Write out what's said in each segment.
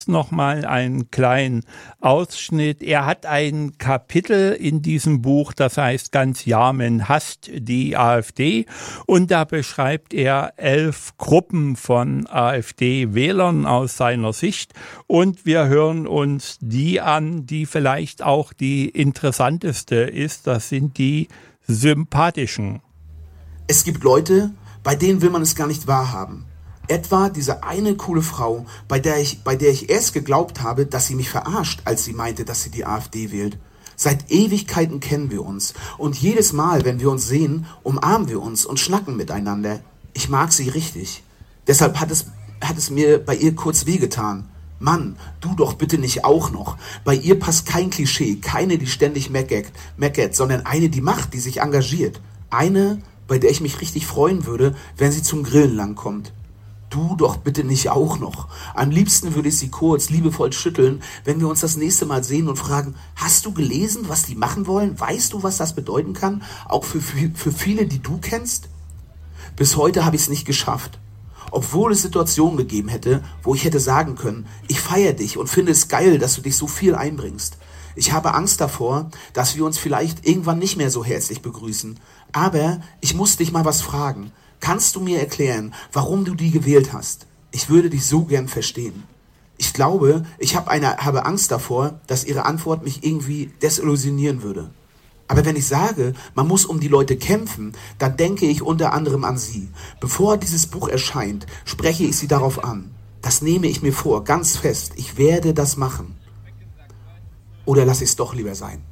Nochmal einen kleinen Ausschnitt. Er hat ein Kapitel in diesem Buch, das heißt ganz Jamen hasst die AfD, und da beschreibt er 11 Gruppen von AfD-Wählern aus seiner Sicht, und wir hören uns die an, die vielleicht auch die interessanteste ist. Das sind die sympathischen. Es gibt Leute, bei denen will man es gar nicht wahrhaben. Etwa diese eine coole Frau, bei der ich erst geglaubt habe, dass sie mich verarscht, als sie meinte, dass sie die AfD wählt. Seit Ewigkeiten kennen wir uns. Und jedes Mal, wenn wir uns sehen, umarmen wir uns und schnacken miteinander. Ich mag sie richtig. Deshalb hat es mir bei ihr kurz wehgetan. Mann, du doch bitte nicht auch noch. Bei ihr passt kein Klischee, keine, die ständig meckert, sondern eine, die macht, die sich engagiert. Eine, bei der ich mich richtig freuen würde, wenn sie zum Grillen langkommt. Du doch bitte nicht auch noch. Am liebsten würde ich sie kurz, liebevoll schütteln, wenn wir uns das nächste Mal sehen und fragen, hast du gelesen, was die machen wollen? Weißt du, was das bedeuten kann? Auch für viele, die du kennst? Bis heute habe ich es nicht geschafft. Obwohl es Situationen gegeben hätte, wo ich hätte sagen können, ich feiere dich und finde es geil, dass du dich so viel einbringst. Ich habe Angst davor, dass wir uns vielleicht irgendwann nicht mehr so herzlich begrüßen. Aber ich muss dich mal was fragen. Kannst du mir erklären, warum du die gewählt hast? Ich würde dich so gern verstehen. Ich glaube, ich habe Angst davor, dass ihre Antwort mich irgendwie desillusionieren würde. Aber wenn ich sage, man muss um die Leute kämpfen, dann denke ich unter anderem an sie. Bevor dieses Buch erscheint, spreche ich sie darauf an. Das nehme ich mir vor, ganz fest. Ich werde das machen. Oder lasse ich es doch lieber sein?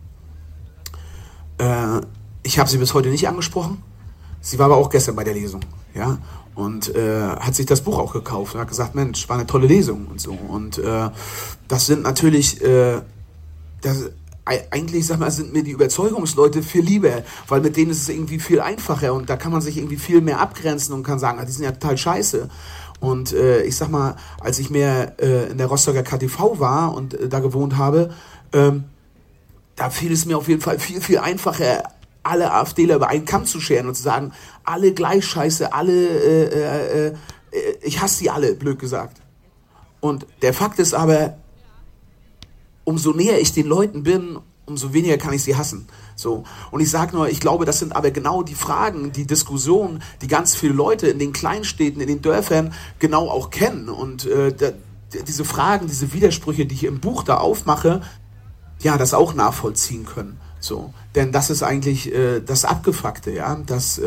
Ich habe sie bis heute nicht angesprochen. Sie war aber auch gestern bei der Lesung, ja, und hat sich das Buch auch gekauft und hat gesagt, Mensch, war eine tolle Lesung und so. Und das sind natürlich, eigentlich, sag mal, sind mir die Überzeugungsleute viel lieber, weil mit denen ist es irgendwie viel einfacher und da kann man sich irgendwie viel mehr abgrenzen und kann sagen, die sind ja total scheiße. Und ich sag mal, als ich mehr in der Rostocker KTV war und da gewohnt habe, da fiel es mir auf jeden Fall viel, viel einfacher, alle AfDler über einen Kamm zu scheren und zu sagen, alle gleich scheiße, alle, ich hasse sie alle, blöd gesagt. Und der Fakt ist aber, umso näher ich den Leuten bin, umso weniger kann ich sie hassen. So. Und ich sage nur, ich glaube, das sind aber genau die Fragen, die Diskussionen, die ganz viele Leute in den Kleinstädten, in den Dörfern genau auch kennen. Und diese Fragen, diese Widersprüche, die ich im Buch da aufmache, ja, das auch nachvollziehen können. So, denn das ist eigentlich das Abgefuckte, ja, dass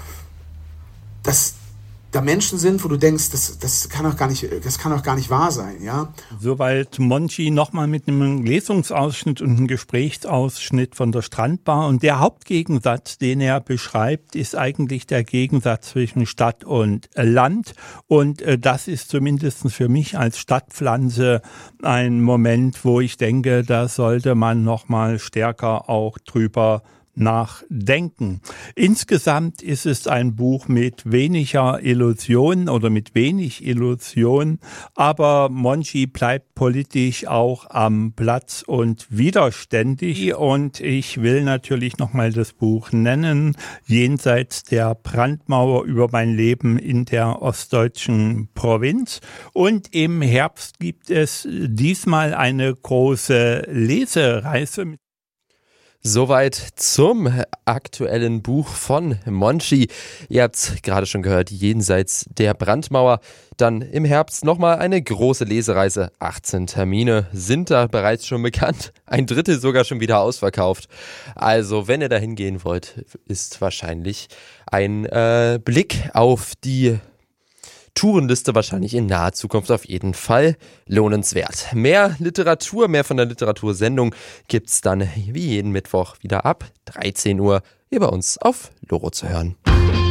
da Menschen sind, wo du denkst, das kann doch gar nicht wahr sein, ja. Soweit Monchi nochmal mit einem Lesungsausschnitt und einem Gesprächsausschnitt von der Strandbar. Und der Hauptgegensatz, den er beschreibt, ist eigentlich der Gegensatz zwischen Stadt und Land. Und das ist zumindest für mich als Stadtpflanze ein Moment, wo ich denke, da sollte man nochmal stärker auch drüber nachdenken. Insgesamt ist es ein Buch mit weniger Illusionen oder mit wenig Illusion, aber Monchi bleibt politisch auch am Platz und widerständig, und ich will natürlich nochmal das Buch nennen, Jenseits der Brandmauer, über mein Leben in der ostdeutschen Provinz, und im Herbst gibt es diesmal eine große Lesereise. Soweit zum aktuellen Buch von Monchi. Ihr habt es gerade schon gehört, Jenseits der Brandmauer. Dann im Herbst nochmal eine große Lesereise. 18 Termine sind da bereits schon bekannt. Ein Drittel sogar schon wieder ausverkauft. Also wenn ihr da hingehen wollt, ist wahrscheinlich ein Blick auf die Tourenliste wahrscheinlich in naher Zukunft auf jeden Fall lohnenswert. Mehr Literatur, mehr von der Literatursendung gibt's dann wie jeden Mittwoch wieder ab 13 Uhr hier bei uns auf Loro zu hören.